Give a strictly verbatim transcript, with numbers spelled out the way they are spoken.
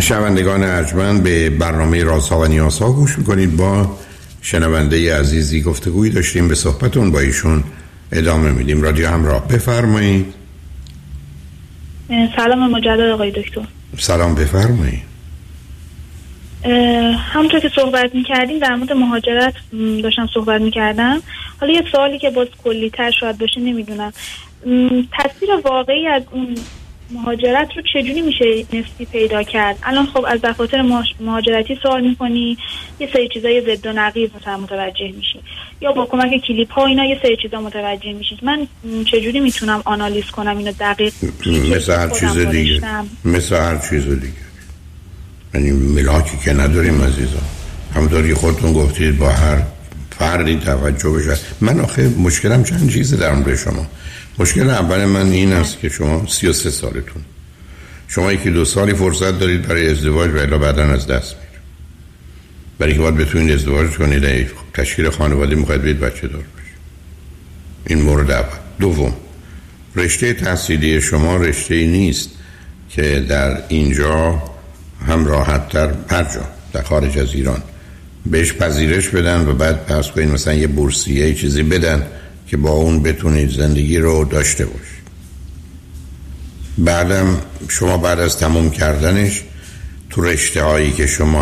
شنوندگان ارجمند، به برنامه رازها و نیازها گوش میکنید. با شنونده عزیزی گفتگویی داشتیم، به صحبتون با ایشون ادامه میدیم. رادیو همراه، بفرمایید. سلام مجدد آقای دکتر. سلام، بفرمایید. همونطور که صحبت میکردیم در مورد مهاجرت داشتم صحبت میکردم. حالا یه سوالی که باز کلی‌تر شاید باشه، نمیدونم تصویر واقعی از اون مهاجرت رو چجوری میشه نسبی پیدا کرد؟ الان خب از دفاتر مهاجرتی سوال میکنی، یه سری چیزای ضد و نقیض مثلا متوجه میشی، یا با کمک کلیپ ها اینا یه سری چیزا متوجه میشید. من چجوری میتونم آنالیز کنم اینو دقیق؟ مثل هر چیز دیگه، مثل هر چیز دیگه، یعنی ملاکی که نداریم عزیزان. همونطوری خودتون گفتید با هر فردی توجه بشه. من آخه مشکلم چند چیزه در مورد شما. مشکل اول من این است که شما سی و سه سالتون، شما یکی دو سالی فرصت دارید برای ازدواج و الا بعداً از دست میره. برای که باید بتونید ازدواج کنید، تشکیل خانواده میخواید برید بچه دار بشید. این مورد اول. دوم، رشته تحصیلی شما رشته ای نیست که در اینجا هم راحت تر هر جا در خارج از ایران بهش پذیرش بدن و بعد پس کنید مثلا یه بورسیه چیزی بدن که با اون بتونید زندگی رو داشته باشید. بعدم شما بعد از تموم کردنش تو رشته هایی که شما